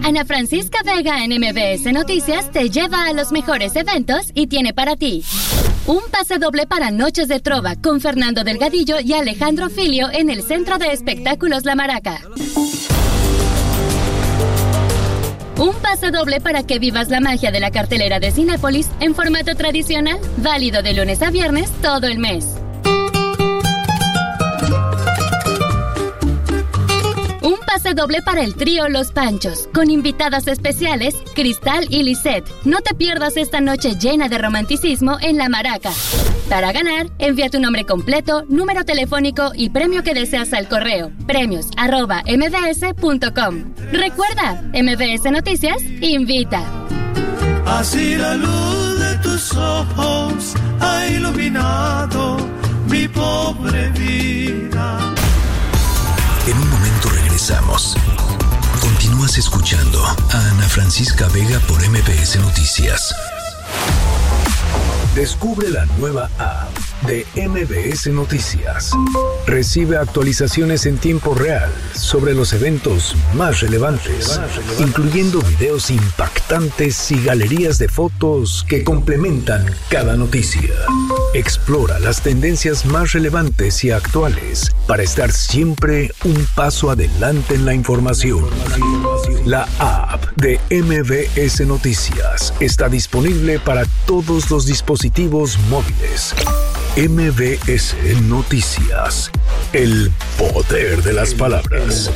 Ana Francisca Vega en MBS Noticias te lleva a los mejores eventos y tiene para ti un pase doble para Noches de Trova con Fernando Delgadillo y Alejandro Filio en el Centro de Espectáculos La Maraca. Un pase doble para que vivas la magia de la cartelera de Cinépolis en formato tradicional, válido de lunes a viernes todo el mes. Un pase doble para el trío Los Panchos, con invitadas especiales, Cristal y Lisette. No te pierdas esta noche llena de romanticismo en La Maraca. Para ganar, envía tu nombre completo, número telefónico y premio que deseas al correo premios@mbs.com. Recuerda, MBS Noticias invita. Así la luz de tus ojos ha iluminado mi pobre vida. En un momento regresamos. Continúas escuchando a Ana Francisca Vega por MBS Noticias. Descubre la nueva app de MBS Noticias. Recibe actualizaciones en tiempo real sobre los eventos más relevantes, incluyendo videos impactantes y galerías de fotos que complementan cada noticia. Explora las tendencias más relevantes y actuales para estar siempre un paso adelante en la información. La app de MBS Noticias está disponible para todos los dispositivos móviles. MBS Noticias. El poder de las palabras.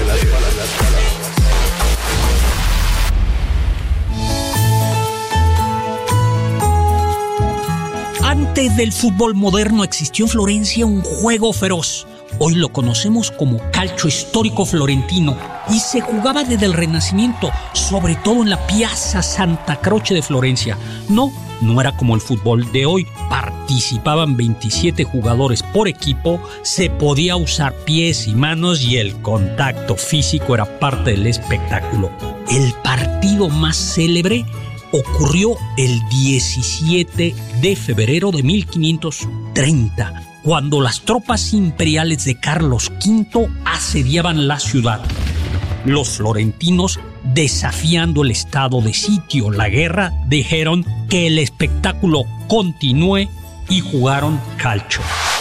Antes del fútbol moderno existió en Florencia un juego feroz. Hoy lo conocemos como calcio histórico florentino y se jugaba desde el Renacimiento, sobre todo en la Piazza Santa Croce de Florencia. No era como el fútbol de hoy. Participaban 27 jugadores por equipo, se podía usar pies y manos y el contacto físico era parte del espectáculo. El partido más célebre ocurrió el 17 de febrero de 1530, cuando las tropas imperiales de Carlos V asediaban la ciudad. Los florentinos, desafiando el estado de sitio, la guerra, dijeron que el espectáculo continúe y jugaron calcio.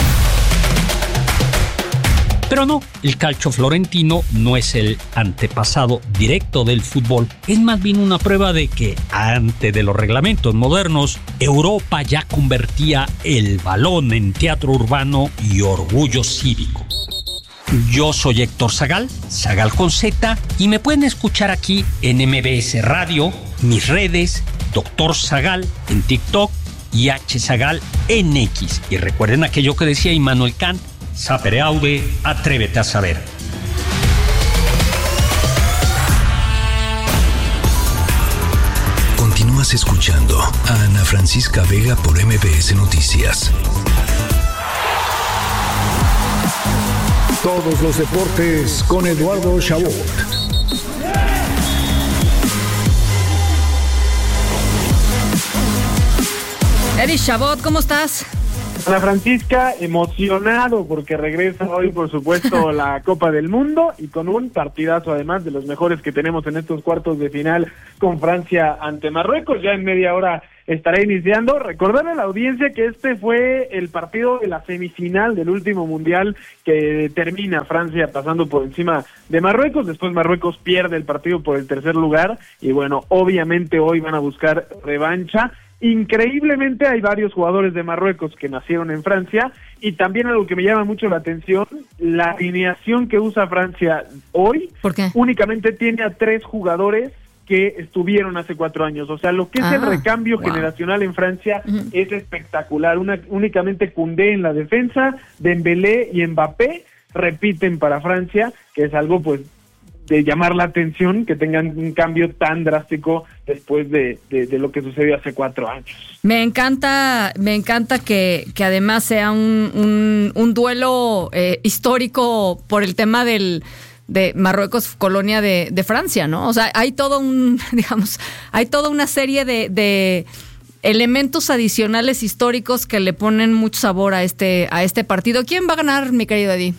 Pero no, el calcio florentino no es el antepasado directo del fútbol, es más bien una prueba de que antes de los reglamentos modernos, Europa ya convertía el balón en teatro urbano y orgullo cívico. Yo soy Héctor Zagal con Z, y me pueden escuchar aquí en MBS Radio, mis redes, Dr. Zagal en TikTok y H. Zagal en X. Y recuerden aquello que decía Immanuel Kant: sapere aude, atrévete a saber. Continúas escuchando a Ana Francisca Vega por MBS Noticias. Todos los deportes con Eduardo Chabot. Eddie Chabot, ¿cómo estás? Ana Francisca, emocionado porque regresa hoy, por supuesto, la Copa del Mundo y con un partidazo, además de los mejores que tenemos en estos cuartos de final con Francia ante Marruecos. Ya en media hora estará iniciando. Recordarle a la audiencia que este fue el partido de la semifinal del último mundial que termina Francia pasando por encima de Marruecos. Después Marruecos pierde el partido por el tercer lugar y bueno, obviamente hoy van a buscar revancha. Increíblemente hay varios jugadores de Marruecos que nacieron en Francia y también algo que me llama mucho la atención, la alineación que usa Francia hoy. ¿Por qué? Únicamente tiene a 3 jugadores que estuvieron hace 4 años. O sea, lo que es el recambio generacional en Francia es espectacular. Únicamente Koundé en la defensa, Dembélé y Mbappé repiten para Francia, que es algo pues de llamar la atención, que tengan un cambio tan drástico después de lo que sucedió hace 4 años. Me encanta que además sea un duelo histórico por el tema de Marruecos, colonia de Francia, ¿no? O sea, hay toda una serie de elementos adicionales históricos que le ponen mucho sabor a este partido. ¿Quién va a ganar, mi querido Eddie?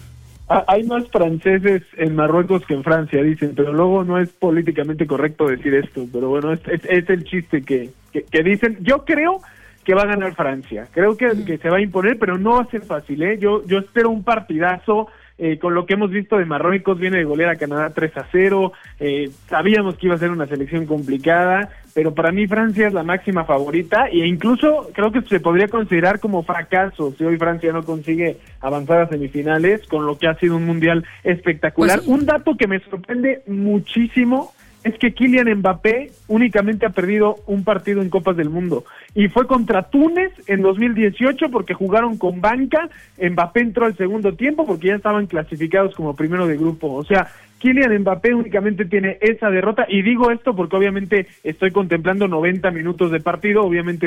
Hay más franceses en Marruecos que en Francia, dicen, pero luego no es políticamente correcto decir esto, pero bueno, es el chiste que dicen. Yo creo que va a ganar Francia, creo que se va a imponer, pero no va a ser fácil, ¿eh? Yo espero un partidazo. Con lo que hemos visto de Marruecos, viene de golear a Canadá 3-0, sabíamos que iba a ser una selección complicada, pero para mí Francia es la máxima favorita, e incluso creo que se podría considerar como fracaso si hoy Francia no consigue avanzar a semifinales, con lo que ha sido un mundial espectacular. Pues sí. Un dato que me sorprende muchísimo es que Kylian Mbappé únicamente ha perdido un partido en Copas del Mundo, y fue contra Túnez en 2018 porque jugaron con banca. Mbappé entró al segundo tiempo porque ya estaban clasificados como primero de grupo. O sea, Kylian Mbappé únicamente tiene esa derrota, y digo esto porque obviamente estoy contemplando 90 minutos de partido, obviamente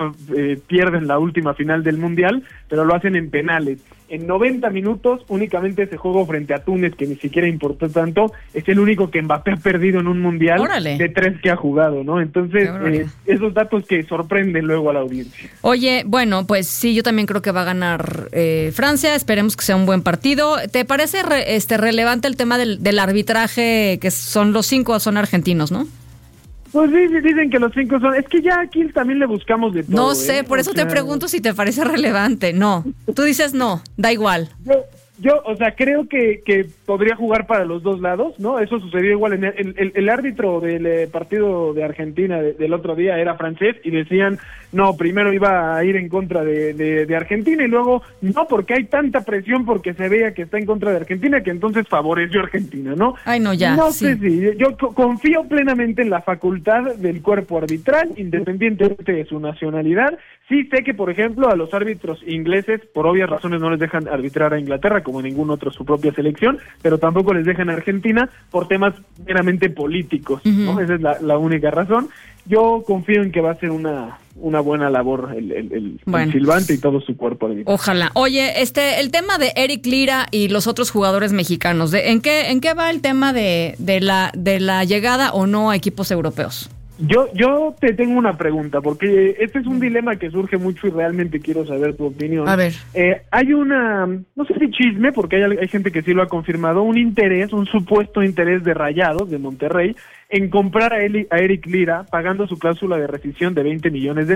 pierden la última final del Mundial, pero lo hacen en penales. En 90 minutos únicamente ese juego frente a Túnez, que ni siquiera importó tanto, es el único que Mbappé ha perdido en un Mundial. ¡Órale! De 3 que ha jugado, ¿no? Entonces, esos datos que sorprenden luego a la audiencia. Oye, bueno, pues sí, yo también creo que va a ganar Francia, esperemos que sea un buen partido. ¿Te parece relevante el tema del arbitraje, que son los 5 son argentinos, no? Pues sí, dicen que los 5 son... Es que ya aquí también le buscamos de todo. No sé, por eso te pregunto si te parece relevante. No, tú dices no, da igual. Yo, o sea, creo que podría jugar para los dos lados, ¿no? Eso sucedió igual en el árbitro del partido de Argentina del otro día era francés, y decían, no, primero iba a ir en contra de Argentina, y luego, no, porque hay tanta presión porque se veía que está en contra de Argentina, que entonces favoreció a Argentina, ¿no? Ay, no, ya. No sé si, yo confío plenamente en la facultad del cuerpo arbitral, independientemente de su nacionalidad. Sí sé que, por ejemplo, a los árbitros ingleses, por obvias razones, no les dejan arbitrar a Inglaterra, como ningún otro su propia selección, pero tampoco les dejan a Argentina por temas meramente políticos, ¿no? Esa es la única razón. Yo confío en que va a ser una buena labor el silbante y todo su cuerpo arbitral. Ojalá. Oye, el tema de Eric Lira y los otros jugadores mexicanos, ¿en qué va el tema de la llegada o no a equipos europeos? Yo te tengo una pregunta, porque este es un dilema que surge mucho y realmente quiero saber tu opinión. A ver. Hay no sé si chisme, porque hay gente que sí lo ha confirmado, un supuesto interés de Rayados, de Monterrey, en comprar a Eric Lira, pagando su cláusula de rescisión de $20 millones.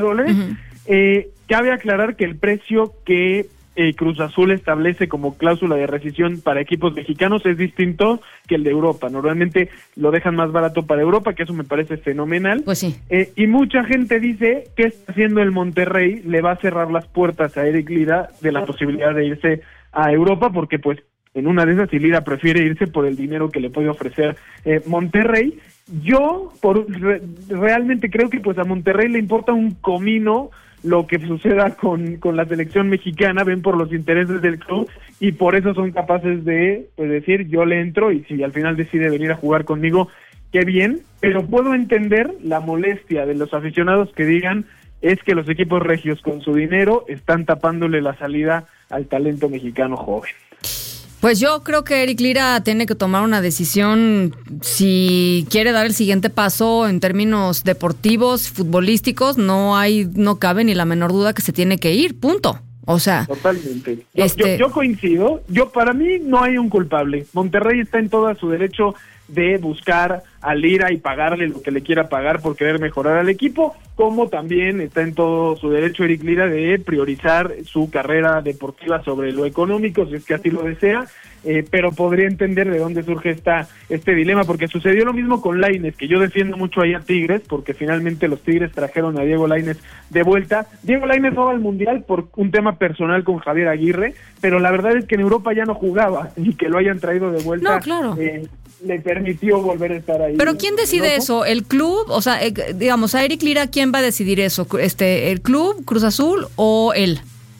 Cabe aclarar que el precio que Cruz Azul establece como cláusula de rescisión para equipos mexicanos es distinto que el de Europa. Normalmente lo dejan más barato para Europa, que eso me parece fenomenal. Pues sí. Y mucha gente dice que está haciendo el Monterrey, le va a cerrar las puertas a Eric Lira de la posibilidad de irse a Europa, porque pues en una de esas, si Lira prefiere irse por el dinero que le puede ofrecer Monterrey. Yo realmente creo que pues a Monterrey le importa un comino lo que suceda con la selección mexicana, ven por los intereses del club, y por eso son capaces de decir, yo le entro, y si al final decide venir a jugar conmigo, qué bien, pero puedo entender la molestia de los aficionados que digan, es que los equipos regios con su dinero están tapándole la salida al talento mexicano joven. Pues yo creo que Eric Lira tiene que tomar una decisión si quiere dar el siguiente paso en términos deportivos, futbolísticos. No cabe ni la menor duda que se tiene que ir, punto. O sea, totalmente. Yo coincido. Para mí no hay un culpable. Monterrey está en todo su derecho de buscar a Lira y pagarle lo que le quiera pagar por querer mejorar al equipo, como también está en todo su derecho Eric Lira de priorizar su carrera deportiva sobre lo económico, si es que así lo desea, pero podría entender de dónde surge este dilema, porque sucedió lo mismo con Lainez, que yo defiendo mucho ahí a Tigres, porque finalmente los Tigres trajeron a Diego Lainez de vuelta. Diego Lainez no va al Mundial por un tema personal con Javier Aguirre, pero la verdad es que en Europa ya no jugaba, y que lo hayan traído de vuelta, no, claro, le permitió volver a estar ahí. Pero ¿quién decide eso? ¿El club? O sea, digamos, a Eric Lira, ¿quién va a decidir eso? ¿El club, Cruz Azul o él?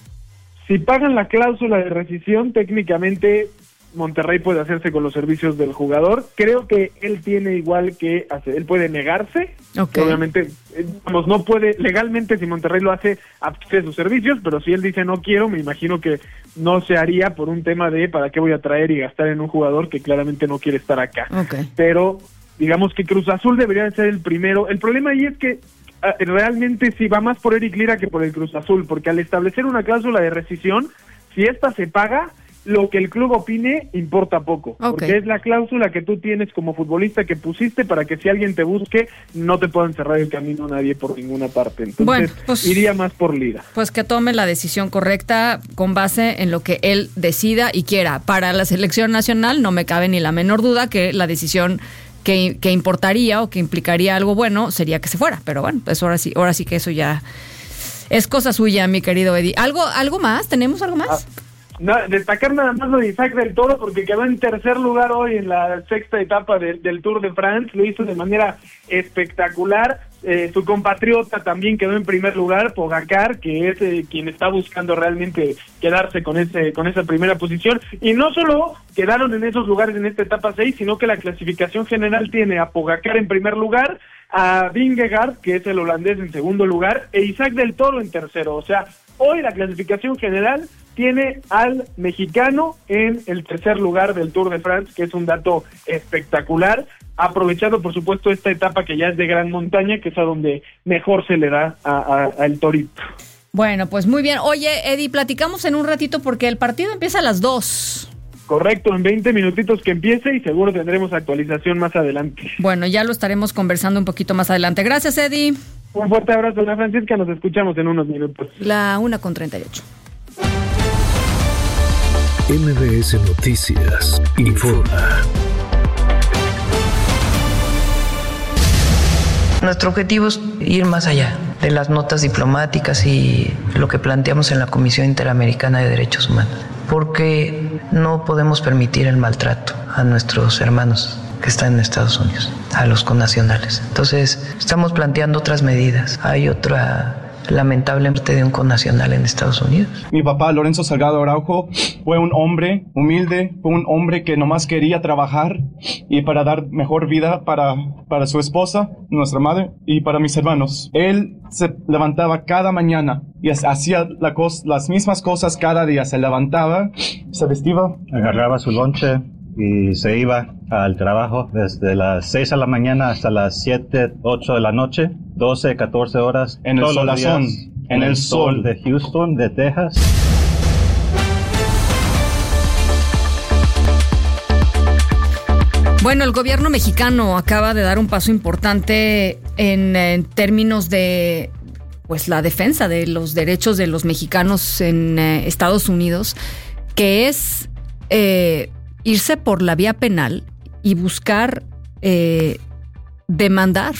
Si pagan la cláusula de rescisión, técnicamente Monterrey puede hacerse con los servicios del jugador. Creo que él tiene igual que hacer, él puede negarse. Okay. Obviamente, no puede, legalmente si Monterrey lo hace, absorbe sus servicios, pero si él dice no quiero, me imagino que no se haría por un tema de para qué voy a traer y gastar en un jugador que claramente no quiere estar acá. Okay. Pero digamos que Cruz Azul debería ser el primero. El problema ahí es que realmente sí va más por Eric Lira que por el Cruz Azul, porque al establecer una cláusula de rescisión, si esta se paga, lo que el club opine importa poco, porque es la cláusula que tú tienes como futbolista que pusiste para que si alguien te busque, no te puedan cerrar el camino nadie por ninguna parte. Entonces, pues, iría más por liga. Pues que tome la decisión correcta con base en lo que él decida y quiera. Para la selección nacional no me cabe ni la menor duda que la decisión que importaría o que implicaría algo bueno sería que se fuera, pero bueno, pues ahora sí que eso ya es cosa suya, mi querido Eddie. ¿Algo más? ¿Tenemos algo más? No, destacar nada más lo de Isaac del Toro, porque quedó en tercer lugar hoy en la sexta etapa del Tour de France, lo hizo de manera espectacular. Su compatriota también quedó en primer lugar, Pogacar, que es quien está buscando realmente quedarse con esa primera posición, y no solo quedaron en esos lugares en esta etapa 6, sino que la clasificación general tiene a Pogacar en primer lugar, a Vingegaard, que es el holandés, en segundo lugar, e Isaac del Toro en tercero. O sea, hoy la clasificación general tiene al mexicano en el tercer lugar del Tour de France, que es un dato espectacular, aprovechando por supuesto esta etapa que ya es de gran montaña, que es a donde mejor se le da al Torito. Bueno, pues muy bien. Oye, Eddie, platicamos en un ratito porque el partido empieza a las 2. Correcto, en 20 minutitos que empiece y seguro tendremos actualización más adelante. Bueno, ya lo estaremos conversando un poquito más adelante. Gracias, Eddie. Un fuerte abrazo, Ana Francisca, nos escuchamos en unos minutos. 1:38. MBS Noticias informa. Nuestro objetivo es ir más allá de las notas diplomáticas y lo que planteamos en la Comisión Interamericana de Derechos Humanos, porque no podemos permitir el maltrato a nuestros hermanos que están en Estados Unidos, a los connacionales. Entonces, estamos planteando otras medidas. Hay otra lamentable muerte de un connacional en Estados Unidos. Mi papá, Lorenzo Salgado Araujo, fue un hombre humilde, fue un hombre que nomás quería trabajar y para dar mejor vida para su esposa, nuestra madre, y para mis hermanos. Él se levantaba cada mañana y hacía las mismas cosas cada día. Se levantaba, se vestía, agarraba su lonche y se iba al trabajo desde las 6 de la mañana hasta las 7, 8 de la noche, 12, 14 horas. En el solazón, en el sol de Houston, de Texas. Bueno, el gobierno mexicano acaba de dar un paso importante en términos de pues la defensa de los derechos de los mexicanos en Estados Unidos, que es irse por la vía penal y buscar demandar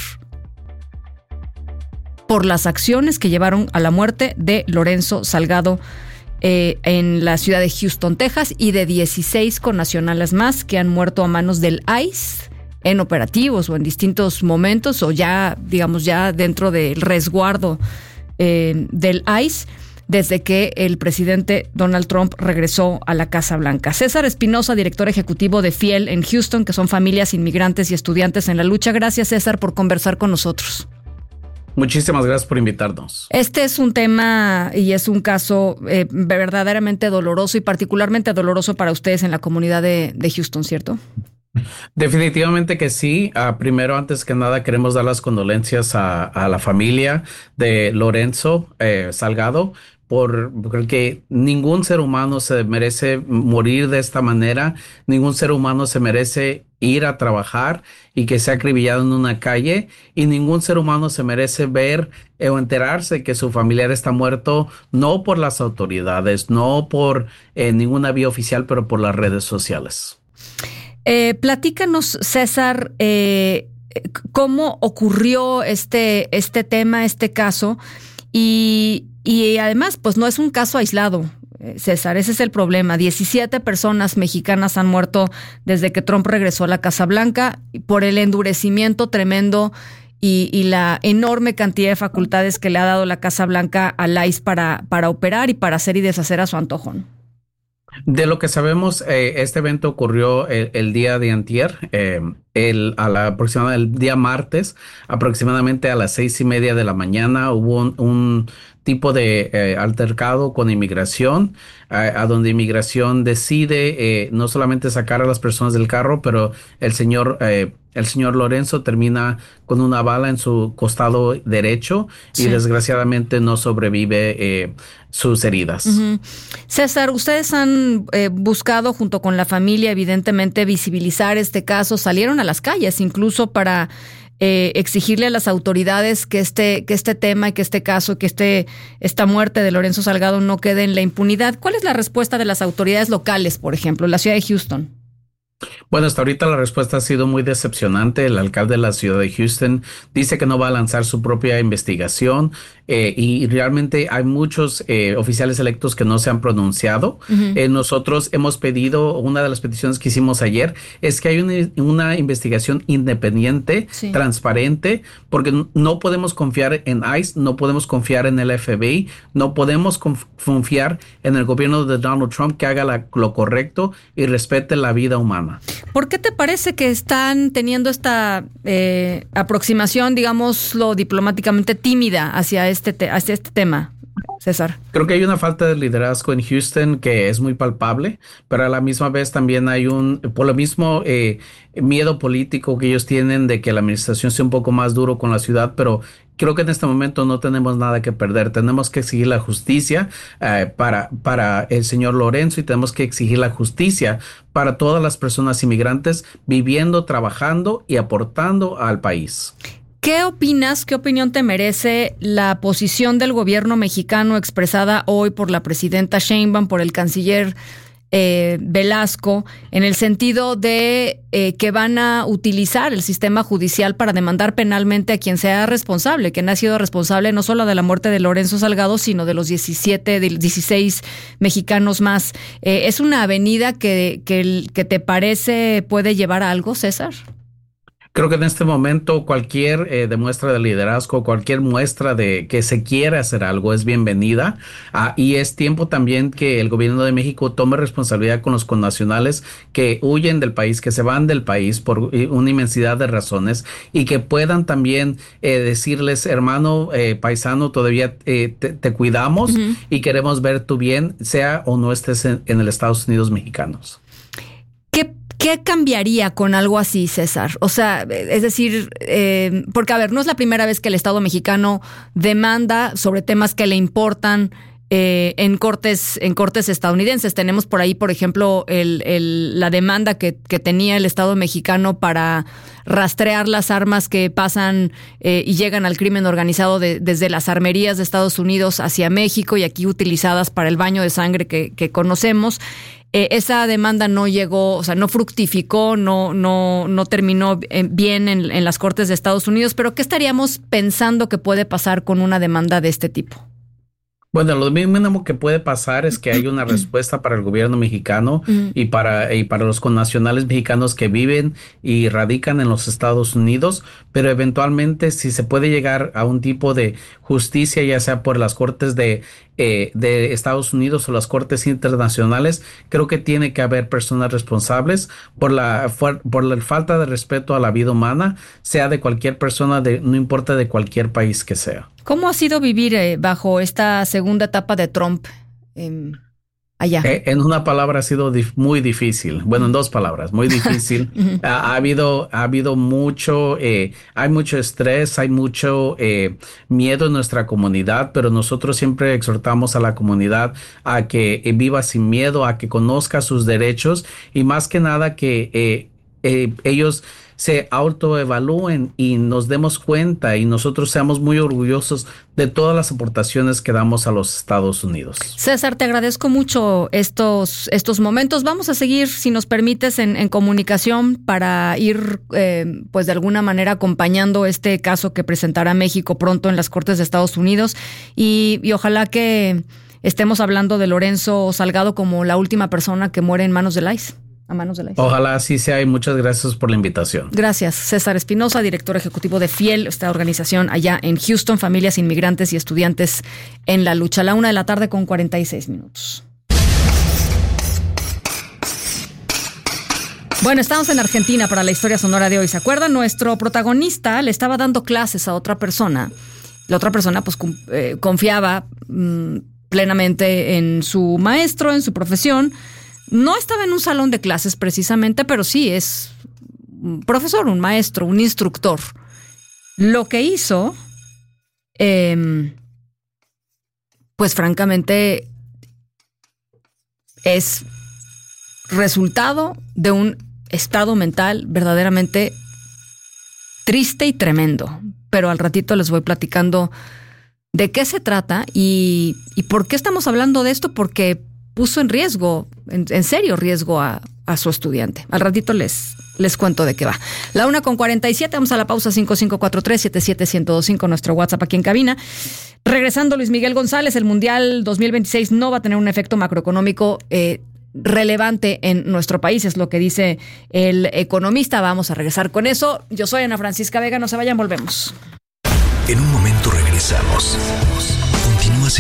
por las acciones que llevaron a la muerte de Lorenzo Salgado en la ciudad de Houston, Texas, y de 16 connacionales más que han muerto a manos del ICE en operativos o en distintos momentos, o ya, digamos, ya dentro del resguardo del ICE, desde que el presidente Donald Trump regresó a la Casa Blanca. César Espinosa, director ejecutivo de Fiel en Houston, que son familias, inmigrantes y estudiantes en la lucha. Gracias, César, por conversar con nosotros. Muchísimas gracias por invitarnos. Este es un tema y es un caso verdaderamente doloroso y particularmente doloroso para ustedes en la comunidad de Houston, ¿cierto? Definitivamente que sí. Primero, antes que nada, queremos dar las condolencias a la familia de Lorenzo Salgado, porque ningún ser humano se merece morir de esta manera, ningún ser humano se merece ir a trabajar y que sea acribillado en una calle, y ningún ser humano se merece ver o enterarse que su familiar está muerto, no por las autoridades, no por ninguna vía oficial, pero por las redes sociales. Platícanos, César, cómo ocurrió este tema, este caso, y además, pues no es un caso aislado, César, ese es el problema. 17 personas mexicanas han muerto desde que Trump regresó a la Casa Blanca por el endurecimiento tremendo y la enorme cantidad de facultades que le ha dado la Casa Blanca al ICE para operar y para hacer y deshacer a su antojo, ¿no? De lo que sabemos, este evento ocurrió el día de antier. aproximadamente el día martes, aproximadamente a las 6:30 de la mañana, hubo un tipo de altercado con inmigración, a donde inmigración decide no solamente sacar a las personas del carro, pero el señor Lorenzo termina con una bala en su costado derecho y desgraciadamente no sobrevive sus heridas. Uh-huh. César, ustedes han buscado junto con la familia evidentemente visibilizar este caso, salieron a las calles incluso para exigirle a las autoridades que este tema y que este caso, que esta muerte de Lorenzo Salgado no quede en la impunidad. ¿Cuál es la respuesta de las autoridades locales, por ejemplo, la ciudad de Houston? Bueno, hasta ahorita la respuesta ha sido muy decepcionante. El alcalde de la ciudad de Houston dice que no va a lanzar su propia investigación y realmente hay muchos oficiales electos que no se han pronunciado. Uh-huh. Nosotros hemos pedido, una de las peticiones que hicimos ayer es que hay una investigación independiente, transparente, porque no podemos confiar en ICE, no podemos confiar en el FBI, no podemos confiar en el gobierno de Donald Trump que haga lo correcto y respete la vida humana. ¿Por qué te parece que están teniendo esta aproximación, digámoslo diplomáticamente, tímida hacia este tema, César? Creo que hay una falta de liderazgo en Houston que es muy palpable, pero a la misma vez también hay por lo mismo miedo político que ellos tienen de que la administración sea un poco más duro con la ciudad, pero creo que en este momento no tenemos nada que perder. Tenemos que exigir la justicia para el señor Lorenzo y tenemos que exigir la justicia para todas las personas inmigrantes viviendo, trabajando y aportando al país. ¿Qué opinas, qué opinión te merece la posición del gobierno mexicano expresada hoy por la presidenta Sheinbaum, por el canciller Velasco, en el sentido de que van a utilizar el sistema judicial para demandar penalmente a quien sea responsable, quien ha sido responsable no solo de la muerte de Lorenzo Salgado, sino de los 16 mexicanos más? ¿Es una avenida que te parece puede llevar a algo, César? Creo que en este momento cualquier demuestra de liderazgo, cualquier muestra de que se quiere hacer algo es bienvenida, y es tiempo también que el gobierno de México tome responsabilidad con los connacionales que huyen del país, que se van del país por una inmensidad de razones y que puedan también decirles, hermano, paisano, todavía te cuidamos y queremos ver tu bien, sea o no estés en el Estados Unidos mexicanos. ¿Qué cambiaría con algo así, César? O sea, es decir, porque a ver, no es la primera vez que el Estado mexicano demanda sobre temas que le importan en cortes estadounidenses. Tenemos por ahí, por ejemplo, la demanda que tenía el Estado mexicano para rastrear las armas que pasan y llegan al crimen organizado desde las armerías de Estados Unidos hacia México y aquí utilizadas para el baño de sangre que conocemos. Esa demanda no llegó, o sea, no fructificó, no terminó bien en las cortes de Estados Unidos, pero ¿qué estaríamos pensando que puede pasar con una demanda de este tipo? Bueno, lo mínimo que puede pasar es que haya una respuesta para el gobierno mexicano y para los connacionales mexicanos que viven y radican en los Estados Unidos, pero eventualmente si se puede llegar a un tipo de justicia, ya sea por las cortes de Estados Unidos o las cortes internacionales, creo que tiene que haber personas responsables por la falta de respeto a la vida humana, sea de cualquier persona, no importa de cualquier país que sea. ¿Cómo ha sido vivir bajo esta segunda etapa de Trump allá? En una palabra ha sido muy difícil. Bueno, en dos palabras, muy difícil. Ha habido mucho, hay mucho estrés, hay mucho miedo en nuestra comunidad, pero nosotros siempre exhortamos a la comunidad a que viva sin miedo, a que conozca sus derechos y más que nada que ellos se autoevalúen y nos demos cuenta y nosotros seamos muy orgullosos de todas las aportaciones que damos a los Estados Unidos. César, te agradezco mucho estos momentos. Vamos a seguir, si nos permites, en comunicación para ir, pues de alguna manera acompañando este caso que presentará México pronto en las Cortes de Estados Unidos y ojalá que estemos hablando de Lorenzo Salgado como la última persona que muere en manos del ICE. A manos de la ICE. Ojalá así sea y muchas gracias por la invitación. Gracias. César Espinosa, director ejecutivo de FIEL, esta organización allá en Houston, familias, inmigrantes y estudiantes en la lucha. 1:46 p.m. Bueno, estamos en Argentina para la historia sonora de hoy. ¿Se acuerdan? Nuestro protagonista le estaba dando clases a otra persona. La otra persona pues confiaba plenamente en su maestro, en su profesión. No estaba en un salón de clases precisamente, pero sí es un profesor, un maestro, un instructor. Lo que hizo, pues francamente, es resultado de un estado mental verdaderamente triste y tremendo. Pero al ratito les voy platicando de qué se trata y por qué estamos hablando de esto, porque puso en riesgo, en serio riesgo a su estudiante. Al ratito les cuento de qué va. 1:47, vamos a la pausa. 5543-77125, nuestro WhatsApp aquí en cabina. Regresando, Luis Miguel González, el Mundial 2026 no va a tener un efecto macroeconómico relevante en nuestro país, es lo que dice el economista. Vamos a regresar con eso. Yo soy Ana Francisca Vega, no se vayan, volvemos. En un momento regresamos. Continúas